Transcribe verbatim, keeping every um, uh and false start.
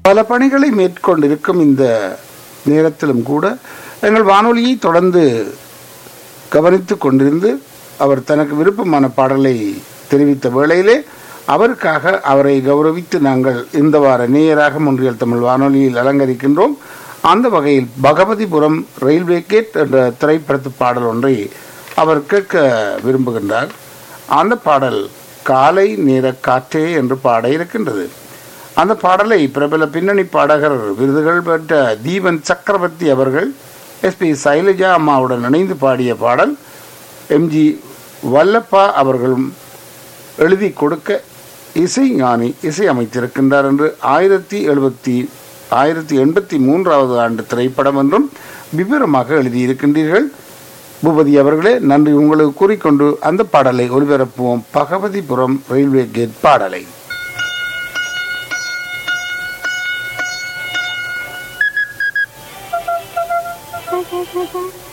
பல பணிகளை மேற்கொண்டிருக்கும் இந்த நேரத்திலும் கூட எங்கள் வானொலியை தொடர்ந்து கவனித்து கொண்டிருந்து அவர் தனக்கு விருப்பமான பாடலை தெரிவித்த வேளையிலே அவருக்காக அவரை கௌரவித்து நாங்கள் இந்த வார நேயராக ஒன்றியல் தமிழ் வானொலியில் அலங்கரிக்கின்றோம். அந்த வகையில் பகவதிபுரம் ரயில்வே கேட் என்ற திரைப்படத்து பாடல் ஒன்றை அவர் கேட்க விரும்புகின்றார். அந்த பாடல் காலை நேர காற்றே என்று பாட இருக்கின்றது. அந்த பாடலை பிரபல பின்னணி பாடகர் விருதுகள் பெற்ற தீபன் சக்கரவர்த்தி அவர்கள் எஸ்பி சைலஜா அம்மாவுடன் இணைந்து பாடிய பாடல். எம்ஜி வல்லப்பா அவர்களும் எழுதி கொடுக்க இசை ஞானி இசை அமைத்திருக்கின்றார் என்று ஆயிரத்தி எழுபத்தி ஆயிரத்தி எண்பத்தி மூன்றாவது ஆண்டு திரைப்படம் என்றும் விவரமாக எழுதியிருக்கின்றீர்கள். பூபதி அவர்களே, நன்றி உங்களுக்கு கூறிக்கொண்டு அந்த பாடலை ஒலிபரப்புவோம். பகவதிபுரம் ரயில்வே கேட் பாடலை. Thank you.